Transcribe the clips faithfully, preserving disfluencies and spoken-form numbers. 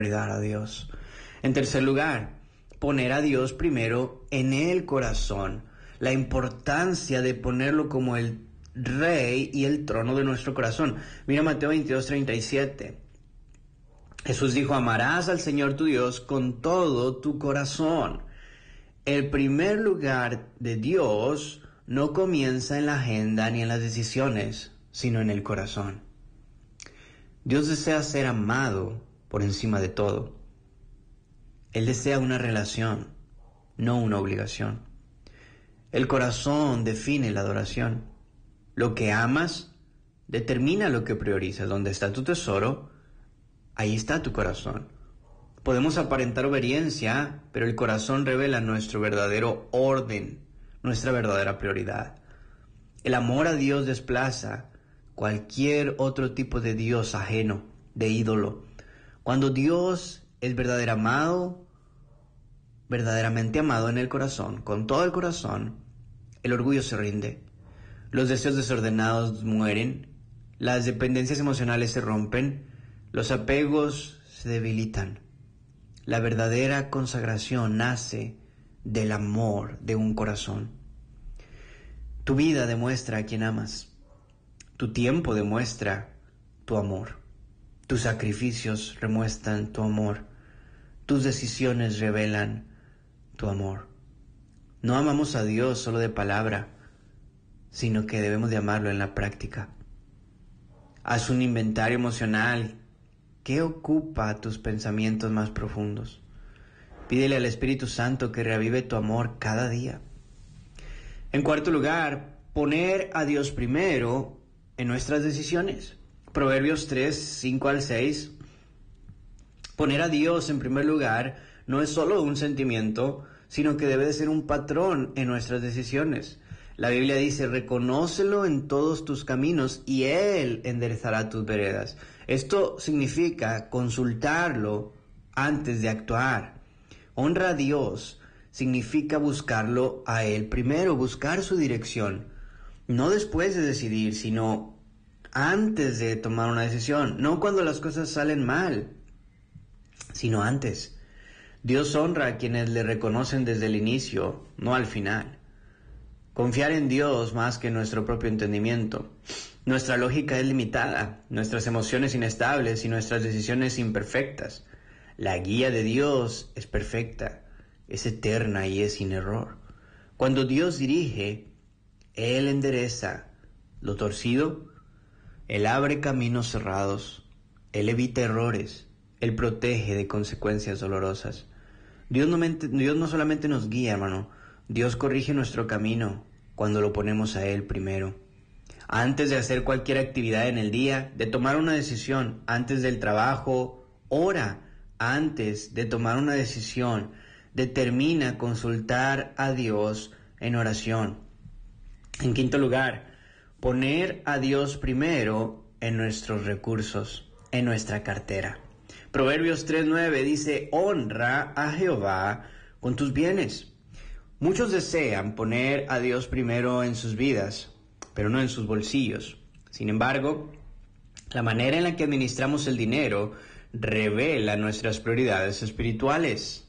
a Dios. En tercer lugar, poner a Dios primero en el corazón. La importancia de ponerlo como el rey y el trono de nuestro corazón. Mira Mateo veintidós, treinta y siete. Jesús dijo: amarás al Señor tu Dios con todo tu corazón. El primer lugar de Dios no comienza en la agenda ni en las decisiones, sino en el corazón. Dios desea ser amado por encima de todo. Él desea una relación, no una obligación. El corazón define la adoración. Lo que amas determina lo que priorizas. Donde está tu tesoro, ahí está tu corazón. Podemos aparentar obediencia, pero el corazón revela nuestro verdadero orden, nuestra verdadera prioridad. El amor a Dios desplaza cualquier otro tipo de Dios ajeno, de ídolo. Cuando Dios es verdadero amado, verdaderamente amado en el corazón, con todo el corazón, el orgullo se rinde, los deseos desordenados mueren, las dependencias emocionales se rompen, los apegos se debilitan. La verdadera consagración nace del amor de un corazón. Tu vida demuestra a quien amas. Tu tiempo demuestra tu amor. Tus sacrificios demuestran tu amor. Tus decisiones revelan tu amor. No amamos a Dios solo de palabra, sino que debemos de amarlo en la práctica. Haz un inventario emocional. ¿Qué ocupa tus pensamientos más profundos? Pídele al Espíritu Santo que reavive tu amor cada día. En cuarto lugar, poner a Dios primero en nuestras decisiones. Proverbios tres, cinco al seis. Poner a Dios en primer lugar no es solo un sentimiento, sino que debe de ser un patrón en nuestras decisiones. La Biblia dice: reconócelo en todos tus caminos y Él enderezará tus veredas. Esto significa consultarlo antes de actuar. Honra a Dios significa buscarlo a Él primero, buscar su dirección. No después de decidir, sino antes de tomar una decisión. No cuando las cosas salen mal, sino antes. Dios honra a quienes le reconocen desde el inicio, no al final. Confiar en Dios más que en nuestro propio entendimiento. Nuestra lógica es limitada, nuestras emociones inestables y nuestras decisiones imperfectas. La guía de Dios es perfecta, es eterna y es sin error. Cuando Dios dirige, Él endereza lo torcido, Él abre caminos cerrados, Él evita errores, Él protege de consecuencias dolorosas. Dios no, mente, Dios no solamente nos guía, hermano, Dios corrige nuestro camino cuando lo ponemos a Él primero. Antes de hacer cualquier actividad en el día, de tomar una decisión, antes del trabajo, ora antes de tomar una decisión. Determina consultar a Dios en oración. En quinto lugar, poner a Dios primero en nuestros recursos, en nuestra cartera. Proverbios tres nueve dice: honra a Jehová con tus bienes. Muchos desean poner a Dios primero en sus vidas, pero no en sus bolsillos. Sin embargo, la manera en la que administramos el dinero revela nuestras prioridades espirituales.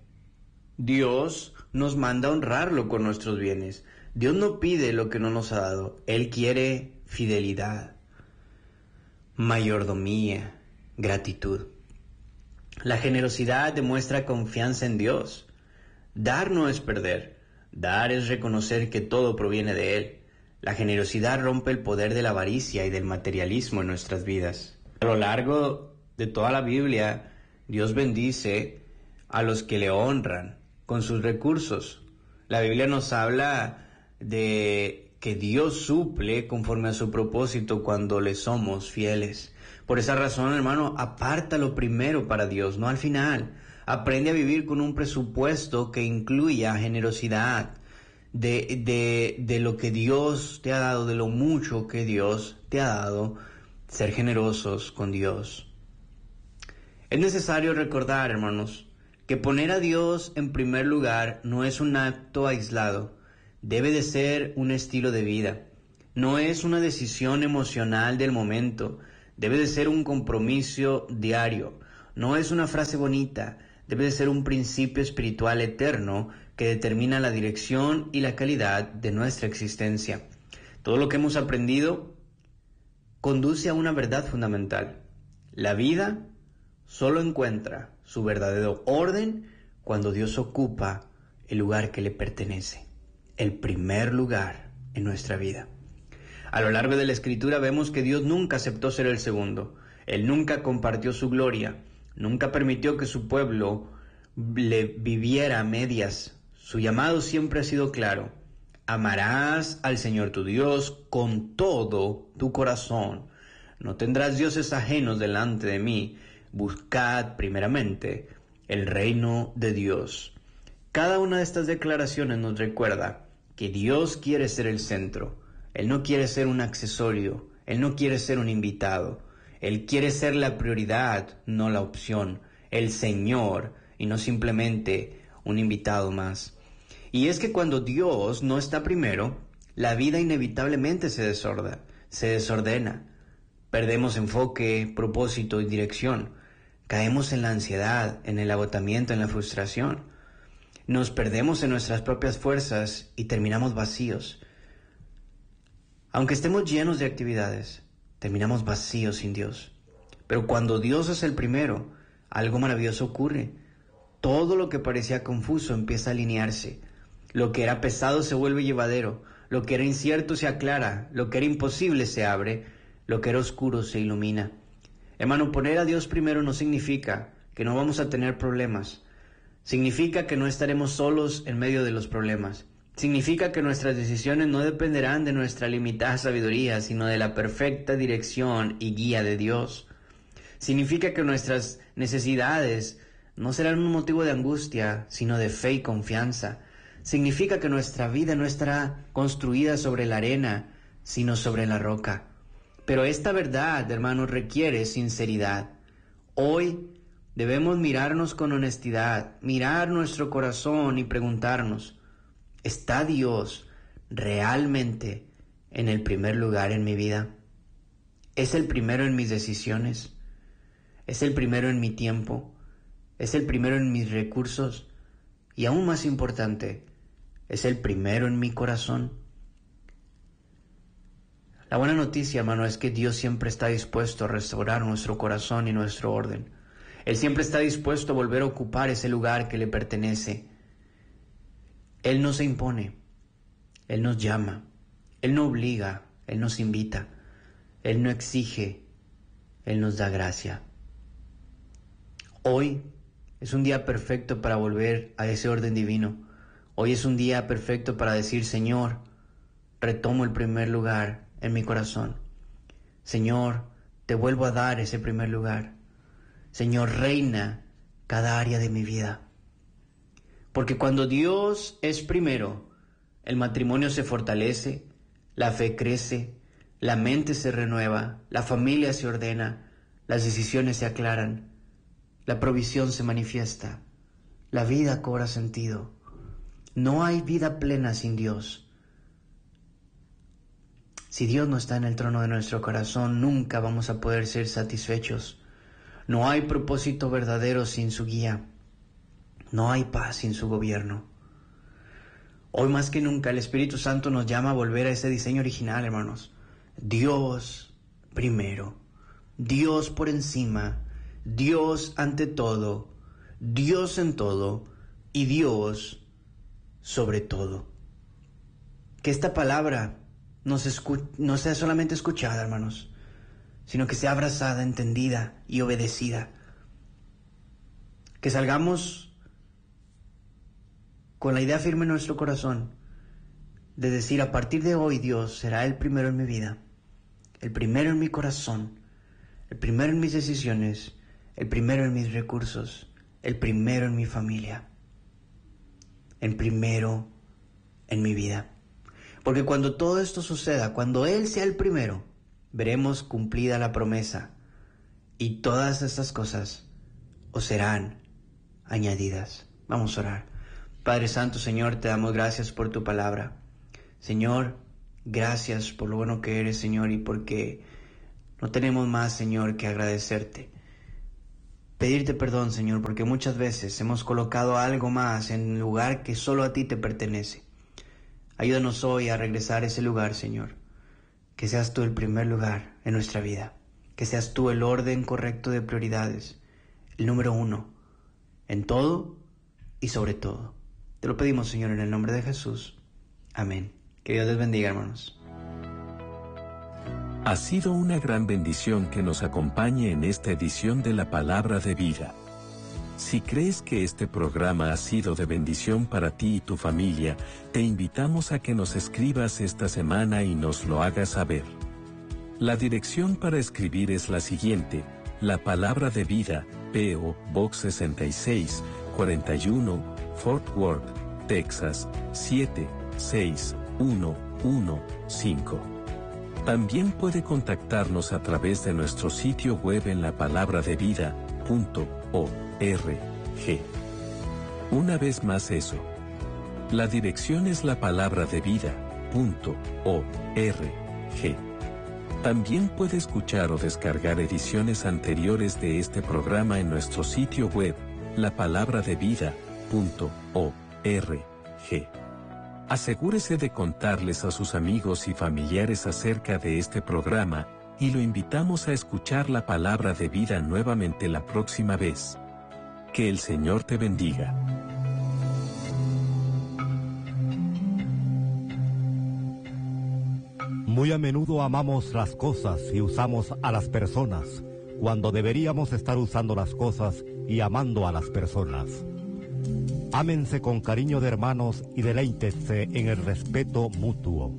Dios nos manda a honrarlo con nuestros bienes. Dios no pide lo que no nos ha dado. Él quiere fidelidad, mayordomía, gratitud. La generosidad demuestra confianza en Dios. Dar no es perder. Dar es reconocer que todo proviene de Él. La generosidad rompe el poder de la avaricia y del materialismo en nuestras vidas. A lo largo de toda la Biblia, Dios bendice a los que le honran con sus recursos. La Biblia nos habla de que Dios suple conforme a su propósito cuando le somos fieles. Por esa razón, hermano, apártalo primero para Dios, no al final. Aprende a vivir con un presupuesto que incluya generosidad de, de, de lo que Dios te ha dado, de lo mucho que Dios te ha dado. Ser generosos con Dios. Es necesario recordar, hermanos, que poner a Dios en primer lugar no es un acto aislado. Debe de ser un estilo de vida. No es una decisión emocional del momento. Debe de ser un compromiso diario. no es una frase bonita, debe de ser un principio espiritual eterno que determina la dirección y la calidad de nuestra existencia. Todo lo que hemos aprendido conduce a una verdad fundamental. La vida solo encuentra su verdadero orden cuando Dios ocupa el lugar que le pertenece, el primer lugar en nuestra vida. A lo largo de la Escritura vemos que Dios nunca aceptó ser el segundo. Él nunca compartió su gloria, nunca permitió que su pueblo le viviera a medias. Su llamado siempre ha sido claro: amarás al Señor tu Dios con todo tu corazón. No tendrás dioses ajenos delante de mí. Buscad primeramente el reino de Dios. Cada una de estas declaraciones nos recuerda que Dios quiere ser el centro. Él no quiere ser un accesorio. Él no quiere ser un invitado. Él quiere ser la prioridad, no la opción. El Señor, y no simplemente un invitado más. Y es que cuando Dios no está primero, la vida inevitablemente se desordena, se desordena. Perdemos enfoque, propósito y dirección. Caemos en la ansiedad, en el agotamiento, en la frustración. Nos perdemos en nuestras propias fuerzas y terminamos vacíos. Aunque estemos llenos de actividades, terminamos vacíos sin Dios. Pero cuando Dios es el primero, algo maravilloso ocurre. Todo lo que parecía confuso empieza a alinearse. Lo que era pesado se vuelve llevadero. Lo que era incierto se aclara. Lo que era imposible se abre. Lo que era oscuro se ilumina. Hermano, poner a Dios primero no significa que no vamos a tener problemas. Significa que no estaremos solos en medio de los problemas. Significa que nuestras decisiones no dependerán de nuestra limitada sabiduría, sino de la perfecta dirección y guía de Dios. Significa que nuestras necesidades no serán un motivo de angustia, sino de fe y confianza. Significa que nuestra vida no estará construida sobre la arena, sino sobre la roca. Pero esta verdad, hermanos, requiere sinceridad. Hoy debemos mirarnos con honestidad, mirar nuestro corazón y preguntarnos: ¿está Dios realmente en el primer lugar en mi vida? ¿Es el primero en mis decisiones? ¿Es el primero en mi tiempo? ¿Es el primero en mis recursos? Y aún más importante, ¿es el primero en mi corazón? La buena noticia, hermano, es que Dios siempre está dispuesto a restaurar nuestro corazón y nuestro orden. Él siempre está dispuesto a volver a ocupar ese lugar que le pertenece. Él no se impone, Él nos llama, Él no obliga, Él nos invita, Él no exige, Él nos da gracia. Hoy es un día perfecto para volver a ese orden divino. Hoy es un día perfecto para decir: Señor, retomo el primer lugar en mi corazón. Señor, te vuelvo a dar ese primer lugar. Señor, reina cada área de mi vida. Porque cuando Dios es primero, el matrimonio se fortalece, la fe crece, la mente se renueva, la familia se ordena, las decisiones se aclaran, la provisión se manifiesta, la vida cobra sentido. No hay vida plena sin Dios. Si Dios no está en el trono de nuestro corazón, nunca vamos a poder ser satisfechos. No hay propósito verdadero sin su guía. No hay paz sin su gobierno. Hoy más que nunca el Espíritu Santo nos llama a volver a ese diseño original, hermanos. Dios primero, Dios por encima, Dios ante todo, Dios en todo y Dios sobre todo. Que esta palabra no, se escu- no sea solamente escuchada, hermanos, sino que sea abrazada, entendida y obedecida. Que salgamos con la idea firme en nuestro corazón de decir: a partir de hoy Dios será el primero en mi vida, el primero en mi corazón, el primero en mis decisiones, el primero en mis recursos, el primero en mi familia, el primero en mi vida. Porque cuando todo esto suceda, cuando Él sea el primero, veremos cumplida la promesa, y todas estas cosas os serán añadidas. Vamos a orar. Padre Santo, Señor, te damos gracias por tu palabra. Señor, gracias por lo bueno que eres, Señor, y porque no tenemos más, Señor, que agradecerte. Pedirte perdón, Señor, porque muchas veces hemos colocado algo más en un lugar que solo a ti te pertenece. Ayúdanos hoy a regresar a ese lugar, Señor. Que seas tú el primer lugar en nuestra vida. Que seas tú el orden correcto de prioridades. El número uno. En todo y sobre todo. Te lo pedimos, Señor, en el nombre de Jesús. Amén. Que Dios les bendiga, hermanos. Ha sido una gran bendición que nos acompañe en esta edición de la Palabra de Vida. Si crees que este programa ha sido de bendición para ti y tu familia, te invitamos a que nos escribas esta semana y nos lo hagas saber. La dirección para escribir es la siguiente: La Palabra de Vida, P O Box sesenta y seis, cuarenta y uno, Fort Worth, Texas, siete seis uno uno cinco. También puede contactarnos a través de nuestro sitio web en la palabra de vida punto org. Una vez más eso. La dirección es la palabra de vida punto org. También puede escuchar o descargar ediciones anteriores de este programa en nuestro sitio web, la palabra de vida punto org. Asegúrese de contarles a sus amigos y familiares acerca de este programa, y lo invitamos a escuchar la palabra de vida nuevamente la próxima vez. Que el Señor te bendiga. Muy a menudo amamos las cosas y usamos a las personas, cuando deberíamos estar usando las cosas y amando a las personas. Ámense con cariño de hermanos y deleítense en el respeto mutuo.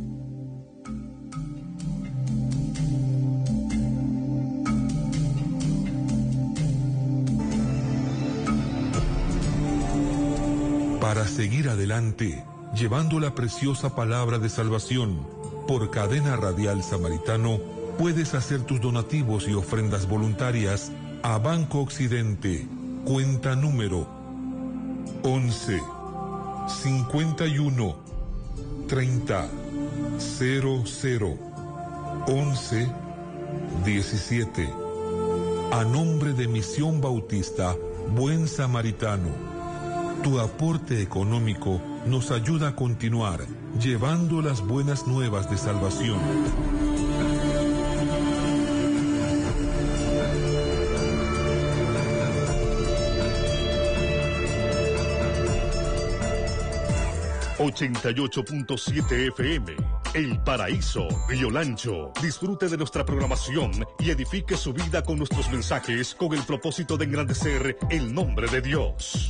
Para seguir adelante, llevando la preciosa palabra de salvación, por Cadena Radial Samaritano, puedes hacer tus donativos y ofrendas voluntarias a Banco Occidente, cuenta número once, cincuenta y uno, treinta, cero cero, once, diecisiete. A nombre de Misión Bautista Buen Samaritano, tu aporte económico nos ayuda a continuar llevando las buenas nuevas de salvación. ochenta y ocho punto siete F M, El Paraíso, Río Lancho. Disfrute de nuestra programación y edifique su vida con nuestros mensajes con el propósito de engrandecer el nombre de Dios.